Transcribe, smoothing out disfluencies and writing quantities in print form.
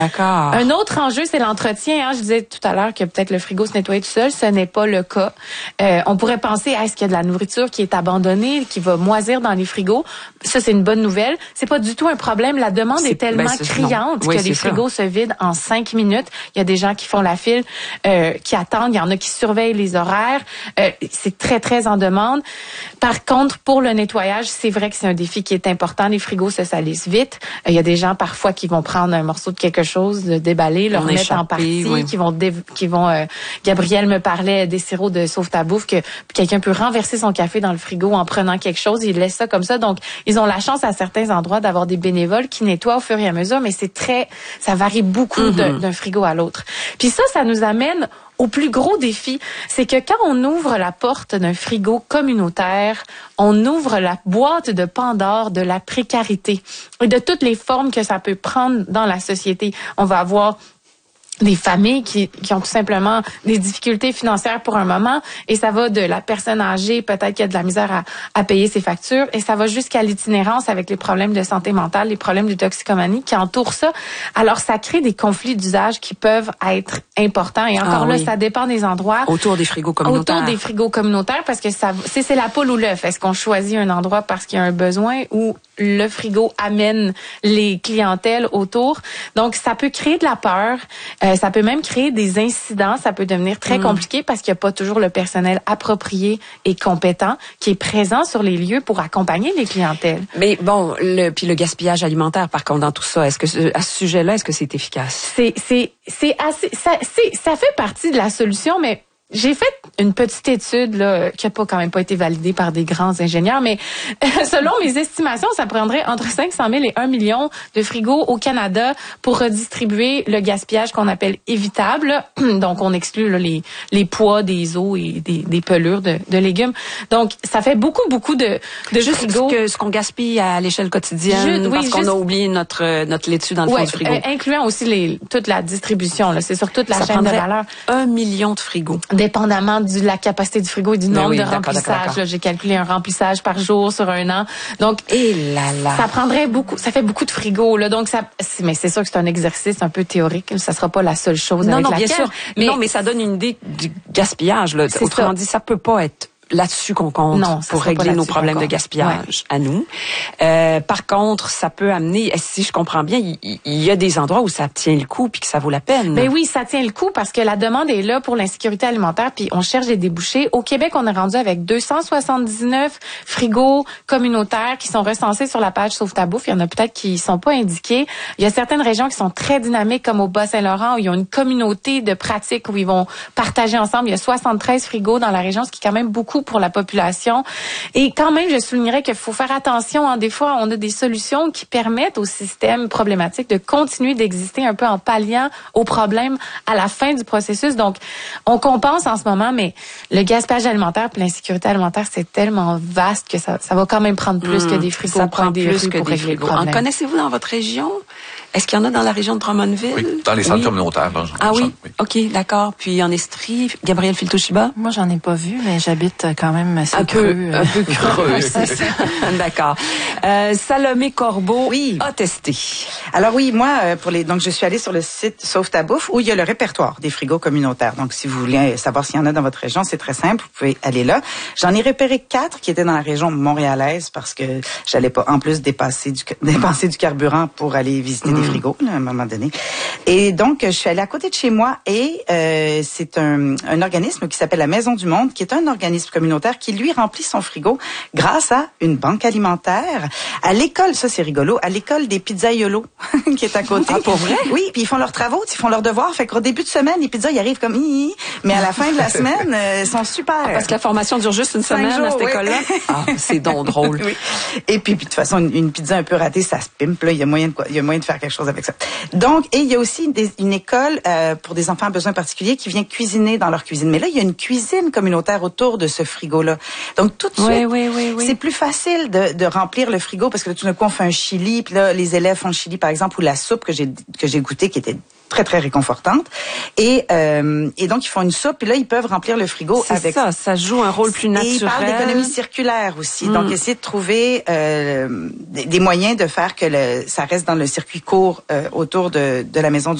D'accord. Un autre enjeu, c'est l'entretien. Je disais tout à l'heure que peut-être le frigo se nettoie tout seul. Ce n'est pas le cas. On pourrait penser, est-ce qu'il y a de la nourriture qui est abandonnée, qui va moisir dans les frigos? Ça, c'est une bonne nouvelle. C'est pas du tout un problème. La demande est tellement criante que les frigos se vident en 5 minutes. Il y a des gens qui font la file, qui attendent. Il y en a qui surveillent les horaires. C'est très, très en demande. Par contre, pour le nettoyage, c'est vrai que c'est un défi qui est important. Les frigos se salissent vite. Il y a des gens parfois qui vont prendre un morceau de quelque chose, de déballer, le remettre en partie, qui vont Gabriel me parlait des sirops de sauve-ta-bouffe que quelqu'un peut renverser son café dans le frigo en prenant quelque chose, il laisse ça comme ça. Donc, ils ont la chance à certains endroits d'avoir des bénévoles qui nettoient au fur et à mesure, mais ça varie beaucoup d'un frigo à l'autre. Puis ça nous amène au plus gros défi, c'est que quand on ouvre la porte d'un frigo communautaire, on ouvre la boîte de Pandore de la précarité et de toutes les formes que ça peut prendre dans la société. On va avoir des familles qui ont tout simplement des difficultés financières pour un moment, et ça va de la personne âgée, peut-être qui a de la misère à payer ses factures, et ça va jusqu'à l'itinérance avec les problèmes de santé mentale, les problèmes de toxicomanie qui entourent ça. Alors, ça crée des conflits d'usage qui peuvent être importants, et encore ça dépend des endroits. Autour des frigos communautaires. Autour des frigos communautaires, parce que c'est la poule ou l'œuf. Est-ce qu'on choisit un endroit parce qu'il y a un besoin ou le frigo amène les clientèles autour? Donc, ça peut créer de la peur. Ça peut même créer des incidents. Ça peut devenir très compliqué parce qu'il n'y a pas toujours le personnel approprié et compétent qui est présent sur les lieux pour accompagner les clientèles. Mais bon, puis le gaspillage alimentaire, par contre, dans tout ça, est-ce que à ce sujet-là, est-ce que c'est efficace? C'est assez, ça fait partie de la solution, mais j'ai fait une petite étude là, qui n'a quand même pas été validée par des grands ingénieurs, mais selon mes estimations, ça prendrait entre 500 000 et 1 million de frigos au Canada pour redistribuer le gaspillage qu'on appelle évitable. Donc, on exclut là, les pois, des os et des pelures de légumes. Donc, ça fait beaucoup de juste frigos. Ce qu'on gaspille à l'échelle quotidienne parce qu'on a oublié notre laitue dans le fond du frigo. Incluant aussi toute la distribution. Là, c'est sur toute la chaîne de valeur. 1 million de frigos. Dépendamment de la capacité du frigo et du nombre de remplissage. Là, j'ai calculé un remplissage par jour sur un an. Donc, ça prendrait beaucoup. Ça fait beaucoup de frigos. Là, donc, mais c'est sûr que c'est un exercice un peu théorique. Ça sera pas la seule chose avec laquelle. Bien sûr. Mais ça donne une idée du gaspillage. Là. Autrement dit, ça peut pas être là-dessus qu'on compte pour régler nos problèmes de gaspillage à nous. Par contre, ça peut amener, si je comprends bien, il y a des endroits où ça tient le coup puis que ça vaut la peine. Ben oui, ça tient le coup parce que la demande est là pour l'insécurité alimentaire puis on cherche des débouchés. Au Québec, on est rendu avec 279 frigos communautaires qui sont recensés sur la page Sauve-ta-bouffe. Il y en a peut-être qui sont pas indiqués. Il y a certaines régions qui sont très dynamiques comme au Bas-Saint-Laurent où il y a une communauté de pratiques où ils vont partager ensemble. Il y a 73 frigos dans la région, ce qui est quand même beaucoup pour la population. Et quand même, je soulignerais qu'il faut faire attention. Des fois, on a des solutions qui permettent au système problématique de continuer d'exister un peu en palliant aux problèmes à la fin du processus. Donc, on compense en ce moment, mais le gaspillage alimentaire et l'insécurité alimentaire, c'est tellement vaste que ça va quand même prendre plus que des frigos. Ça prend plus que des frigos. En connaissez-vous dans votre région? Est-ce qu'il y en a dans la région de Drummondville? Oui, dans les centres communautaires. Oui? OK, d'accord. Puis en Estrie, Gabriel Filtoshiba? Moi, j'en ai pas vu, mais j'habite quand même un peu creux. D'accord. Salomé Corbeau a testé. Alors oui, moi, donc je suis allée sur le site Sauve-ta-bouffe où il y a le répertoire des frigos communautaires. Donc, si vous voulez savoir s'il y en a dans votre région, c'est très simple. Vous pouvez aller là. J'en ai repéré 4 qui étaient dans la région montréalaise parce que j'allais pas en plus dépenser du carburant pour aller visiter des frigos là, à un moment donné. Et donc, je suis allée à côté de chez moi et c'est un organisme qui s'appelle la Maison du Monde, qui est un organisme communautaire qui, lui, remplit son frigo grâce à une banque alimentaire. À l'école, ça c'est rigolo, à l'école des pizzaiolo qui est à côté. Ah, pour vrai? Oui, puis ils font leurs travaux, ils font leurs devoirs. Fait qu'au début de semaine, les pizzas, ils arrivent comme mais à la fin de la semaine, ils sont super. Parce que la formation dure juste une semaine à cette école-là? C'est donc drôle. Oui. Et puis de toute façon, une pizza un peu ratée, ça se pimpe. Là, il y a moyen de faire quelque chose avec ça. Donc, et il y a aussi une école pour des enfants à besoins particuliers qui vient cuisiner dans leur cuisine. Mais là, il y a une cuisine communautaire autour de ce frigo-là. Donc, tout de suite, c'est plus facile de remplir le frigo parce que là, tout d'un coup, on fait un chili, puis là, les élèves font le chili, par exemple, ou la soupe que j'ai goûté qui était très, très réconfortante. Et donc, ils font une soupe, et là, ils peuvent remplir le frigo avec... C'est ça joue un rôle plus naturel. Et ils parlent d'économie circulaire aussi. Donc, essayer de trouver des moyens de faire que ça reste dans le circuit court autour de la maison